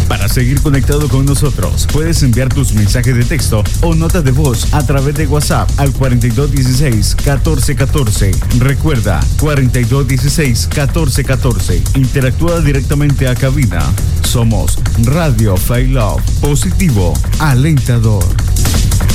Para seguir conectado con nosotros, puedes enviar tus mensajes de texto o notas de voz a través de WhatsApp al 4216-1414. Recuerda, 4216-1414. Interactúa directamente a cabina. Somos Radio Fail Love, positivo, alentador.